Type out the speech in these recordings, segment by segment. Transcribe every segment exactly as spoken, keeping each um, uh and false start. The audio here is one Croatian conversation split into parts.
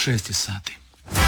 šest sati.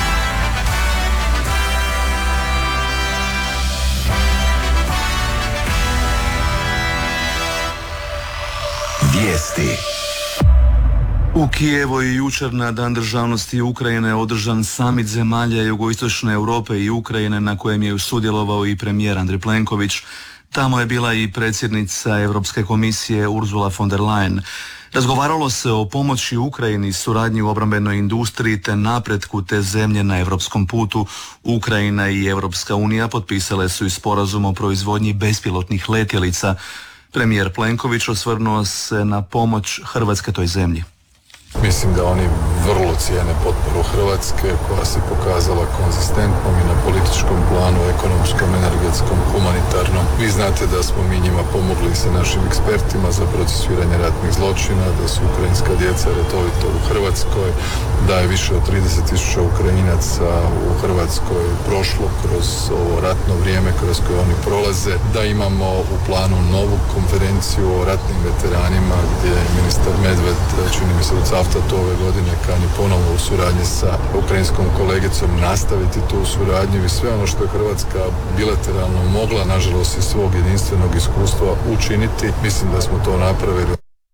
Vijesti. U Kijevu je jučer na Dan državnosti Ukrajine održan samit zemalja jugoistočne Europe i Ukrajine na kojem je sudjelovao i premijer Andrej Plenković. Tamo je bila i predsjednica Europske komisije Ursula von der Leyen. Razgovaralo se o pomoći Ukrajini, suradnji u obrambenoj industriji te napretku te zemlje na europskom putu. Ukrajina i Europska unija potpisale su i sporazum o proizvodnji bespilotnih letjelica. Premijer Plenković osvrnuo se na pomoć Hrvatske toj zemlji. Mislim da oni vrlo cijene potporu Hrvatske koja se pokazala konzistentnom i na političkom planu, ekonomskom, energetskom, humanitarnom. Vi znate da smo mi njima pomogli sa našim ekspertima za procesuiranje ratnih zločina, da su ukrajinska djeca redovito u Hrvatskoj, da je više od trideset tisuća Ukrajinaca u Hrvatskoj prošlo kroz ovo ratno vrijeme kroz koje oni prolaze, da imamo u planu novu konferenciju o ratnim veteranima gdje je ministar Medved, čini mi se u Caftatu ove godine, kani ponovno u suradnji sa ukrajinskom kolegicom nastaviti tu suradnju i sve ono što je Hrvatska bilateralno mogla, nažalost iz svog jedinstvenog iskustva učiniti. Mislim da smo to napravili.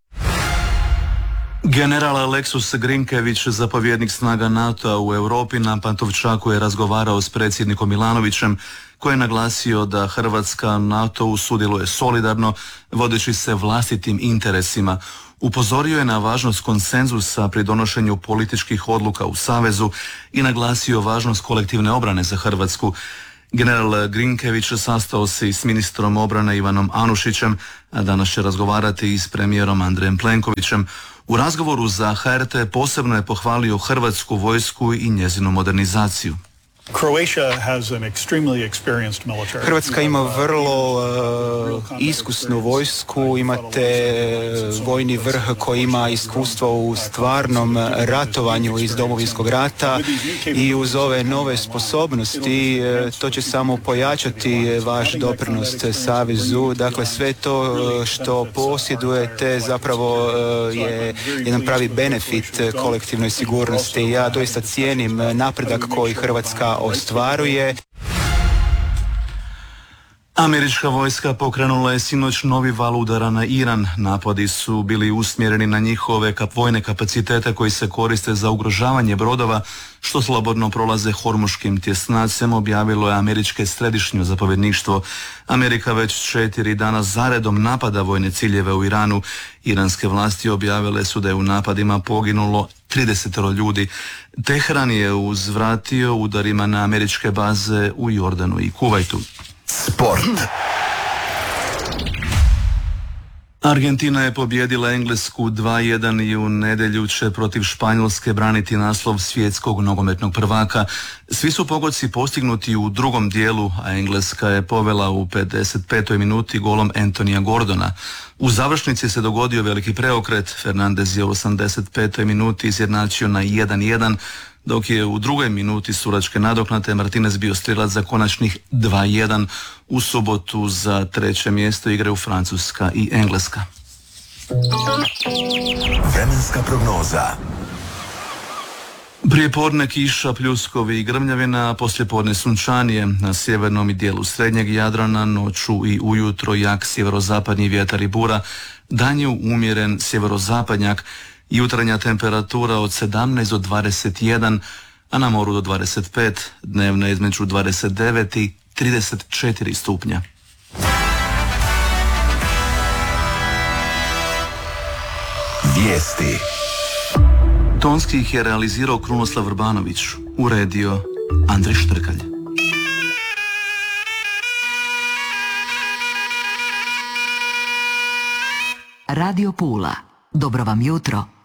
General Aleksus Grinkević, zapovjednik snaga NATO-a u Europi, na Pantovčaku je razgovarao s predsjednikom Milanovićem, koji je naglasio da Hrvatska NATO-u sudjeluje solidarno, vodeći se vlastitim interesima. Upozorio je na važnost konsenzusa pri donošenju političkih odluka u Savezu i naglasio važnost kolektivne obrane za Hrvatsku. General Grinkević sastao se i s ministrom obrane Ivanom Anušićem, a danas će razgovarati i s premijerom Andrejem Plenkovićem. U razgovoru za H R T posebno je pohvalio hrvatsku vojsku i njezinu modernizaciju. Hrvatska ima vrlo uh, iskusnu vojsku, imate vojni vrh koji ima iskustvo u stvarnom ratovanju iz Domovinskog rata i uz ove nove sposobnosti uh, to će samo pojačati vaš doprinos Savezu. Dakle, sve to što posjedujete zapravo uh, je jedan pravi benefit kolektivnoj sigurnosti. Ja doista cijenim napredak koji Hrvatska ostvaruje. Američka vojska pokrenula je sinoć novi val udara na Iran. Napadi su bili usmjereni na njihove kap vojne kapacitete koji se koriste za ugrožavanje brodova što slobodno prolaze hormuškim tjesnacem, objavilo je američke središnje zapovjedništvo. Amerika već četiri dana zaredom napada vojne ciljeve u Iranu. Iranske vlasti objavile su da je u napadima poginulo trideset ljudi. Teheran je uzvratio udarima na američke baze u Jordanu i Kuvajtu. Sport. Argentina je pobijedila Englesku dva jedan i u nedjelju će protiv Španjolske braniti naslov svjetskog nogometnog prvaka. Svi su pogodci postignuti u drugom dijelu, a Engleska je povela u pedeset petoj minuti golom Antonija Gordona. U završnici se dogodio veliki preokret. Fernandez je u osamdeset petoj minuti izjednačio na jedan jedan, dok je u drugoj minuti sudačke nadoknade Martinez bio strijelac za konačnih dva jedan. U subotu za treće mjesto igraju Francuska i Engleska. Vremenska prognoza. Prijepodne kiša, pljuskovi i grmljavina, a poslijepodne sunčanije. Na sjevernom i dijelu srednjeg Jadrana noću i ujutro jak sjeverozapadni vjetar i bura, danju umjeren sjeverozapadnjak, jutarnja temperatura od sedamnaest do dvadeset jedan, a na moru do dvadeset pet, dnevna između dvadeset devet i trideset četiri stupnja. Vijesti. Tonski ih je realizirao Krunoslav Vrbanović, uredio Andrej Štrkalj. Radio Pula. Dobro vam jutro.